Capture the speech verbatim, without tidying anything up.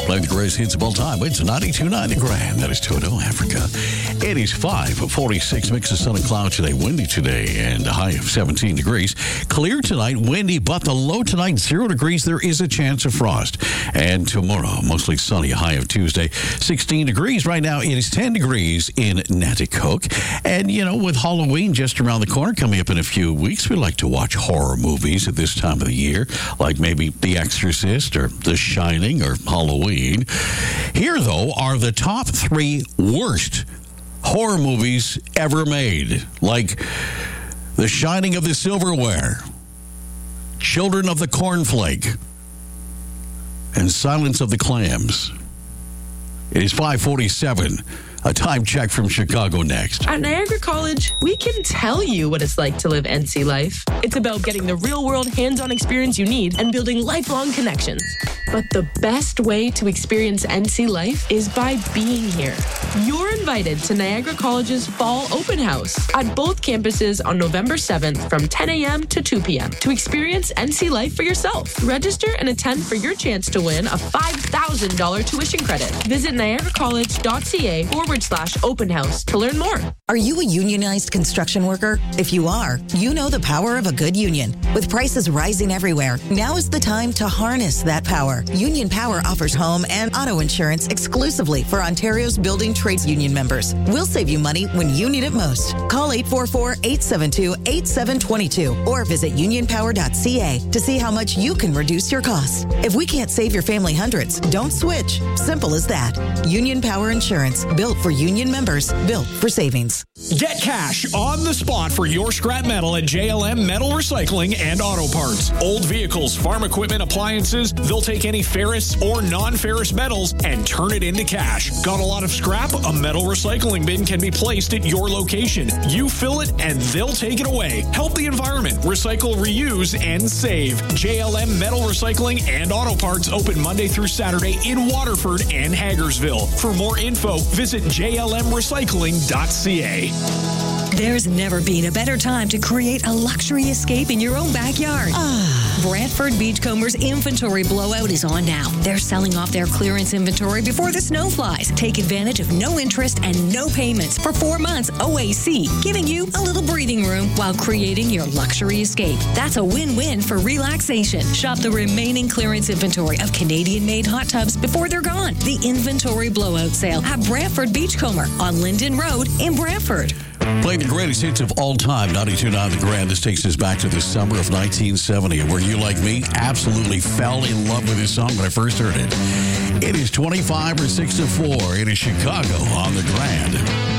Playing the greatest hits of all time. It's ninety-two point nine The Grand. That is Toto, Africa. It is five forty-six. Mix of sun and clouds today. Windy today and a high of seventeen degrees. Clear tonight, windy, but the low tonight, zero degrees. There is a chance of frost. And tomorrow, mostly sunny, a high of Tuesday, sixteen degrees. Right now, it is ten degrees in Natticook. And, you know, with Halloween just around the corner coming up in a few weeks, we like to watch horror movies at this time of the year, like maybe The Exorcist or The Shining or Halloween. Here, though, are the top three worst horror movies ever made, like The Shining of the Silverware, Children of the Cornflake, and Silence of the Clams. It is five forty-seven. A time check from Chicago next. At Niagara College, we can tell you what it's like to live N C life. It's about getting the real-world hands-on experience you need and building lifelong connections. But the best way to experience N C life is by being here. You're invited to Niagara College's Fall Open House at both campuses on November seventh from ten a.m. to two p.m. to experience N C life for yourself. Register and attend for your chance to win a five thousand dollars tuition credit. Visit niagara college dot c a forward slash open house to learn more. Are you a unionized construction worker? If you are, you know the power of a good union. With prices rising everywhere, now is the time to harness that power. Union Power offers home and auto insurance exclusively for Ontario's building trades union members. We'll save you money when you need it most. Call eight four four, eight seven two, eight seven two two or visit union power dot c a to see how much you can reduce your costs. If we can't save your family hundreds, don't switch. Simple as that. Union Power Insurance, built for union members, built for savings. Get cash on the spot for your scrap metal at J L M Metal Recycling and Auto Parts. Old vehicles, farm equipment, appliances, they'll take any ferrous or non-ferrous metals and turn it into cash. Got a lot of scrap? A metal recycling bin can be placed at your location. You fill it and they'll take it away. Help the environment. Recycle, reuse, and save. J L M Metal Recycling and Auto Parts open Monday through Saturday in Waterford and Hagersville. For more info, visit j l m recycling dot c a. There's never been a better time to create a luxury escape in your own backyard. Brantford Beachcombers inventory blowout is on now. They're selling off their clearance inventory before the snow flies. Take advantage of no interest and no payments for four months O A C, giving you a little breathing room while creating your luxury escape. That's a win-win for relaxation. Shop the remaining clearance inventory of Canadian-made hot tubs before they're gone. The inventory blowout sale at Brantford Beachcomber on Linden Road in Brantford. Playing the greatest hits of all time, ninety-two point nine The Grand. This takes us back to the summer of nineteen seventy, where you, like me, absolutely fell in love with this song when I first heard it. It is twenty-five or six to four. It is Chicago on The Grand.